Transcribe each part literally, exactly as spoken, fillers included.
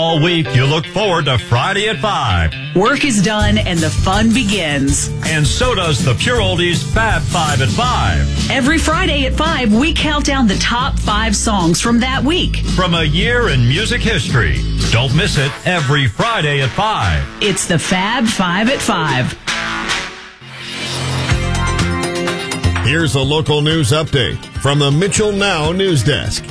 All week, you look forward to Friday at five. Work is done and the fun begins. And so does the Pure Oldies Fab Five at five. Every Friday at five, we count down the top five songs from that week. From a year in music history. Don't miss it every Friday at five. It's the Fab Five at five. Here's a local news update from the Mitchell Now News Desk.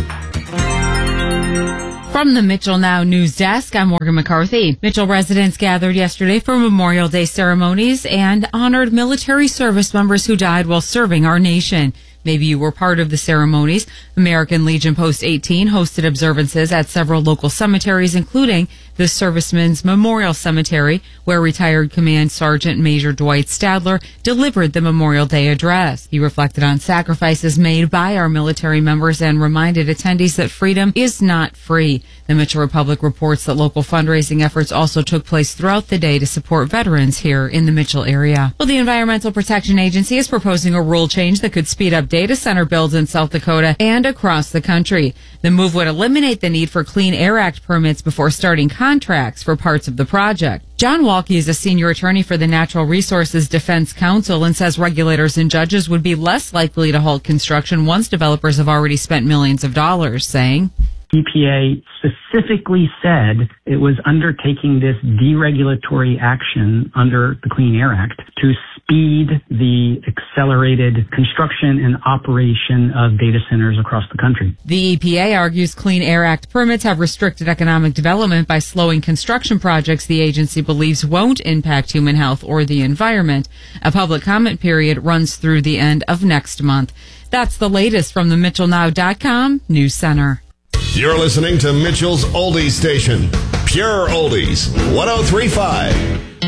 From the Mitchell Now News Desk, I'm Morgan McCarthy. Mitchell residents gathered yesterday for Memorial Day ceremonies and honored military service members who died while serving our nation. Maybe you were part of the ceremonies. American Legion Post eighteen hosted observances at several local cemeteries, including the Servicemen's Memorial Cemetery, where retired Command Sergeant Major Dwight Stadler delivered the Memorial Day address. He reflected on sacrifices made by our military members and reminded attendees that freedom is not free. The Mitchell Republic reports that local fundraising efforts also took place throughout the day to support veterans here in the Mitchell area. Well, the Environmental Protection Agency is proposing a rule change that could speed up data center builds in South Dakota and across the country. The move would eliminate the need for Clean Air Act permits before starting contracts for parts of the project. John Walke is a senior attorney for the Natural Resources Defense Council and says regulators and judges would be less likely to halt construction once developers have already spent millions of dollars, saying E P A specifically said it was undertaking this deregulatory action under the Clean Air Act to speed the accelerated construction and operation of data centers across the country. The E P A argues Clean Air Act permits have restricted economic development by slowing construction projects the agency believes won't impact human health or the environment. A public comment period runs through the end of next month. That's the latest from the Mitchell Now dot com News Center. You're listening to Mitchell's Oldies Station, Pure Oldies, one oh three point five.